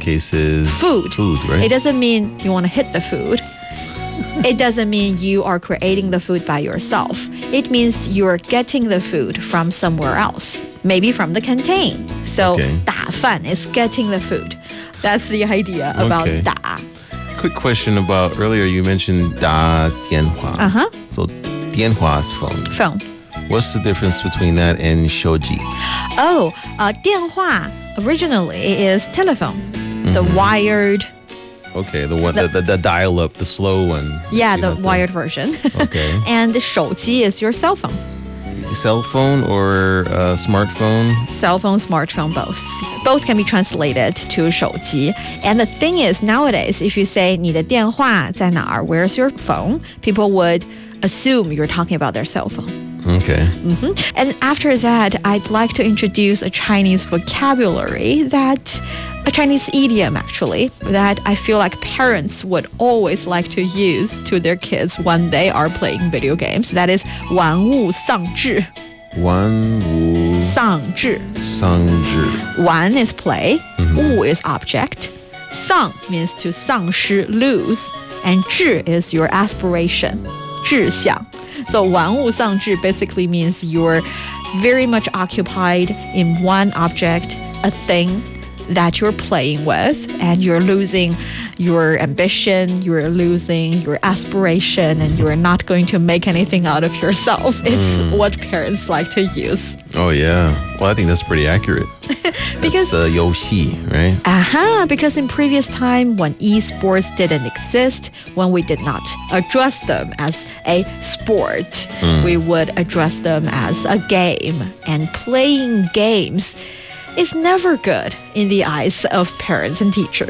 case is food, right? It doesn't mean you want to hit the food. It doesn't mean you are creating the food by yourself. It means you're getting the food from somewhere else, maybe from the canteen. So 打饭 is getting the food. That's the idea about 打. Quick question about earlier you mentioned 打电话. So 电话is phone. What's the difference between that and 手机? 电话 originally is telephone, the wired. Okay, the dial-up, the slow one. Yeah, the wired version. Okay. And 手机 is your cell phone. Cell phone or smartphone? Cell phone, smartphone, both. Both can be translated to 手机. And the thing is, nowadays, if you say 你的电话在哪儿, where's your phone? People would assume you're talking about their cell phone. Okay. And after that, I'd like to introduce a Chinese vocabulary a Chinese idiom actually, that I feel like parents would always like to use to their kids when they are playing video games. That is 玩物丧志. 玩物丧志. 丧志. 玩 is play, 物 is object. 丧 means to 丧失, lose, and 志 is your aspiration, 志向. So 玩物丧志 basically means you're very much occupied in one object, a thing that you're playing with, and you're losing your ambition, you're losing your aspiration, and you're not going to make anything out of yourself. It's what parents like to use. Oh, yeah. Well, I think that's pretty accurate. Because 游戏, right? Because in previous time, when esports didn't exist, when we did not address them as a sport, we would address them as a game. And playing games is never good in the eyes of parents and teachers.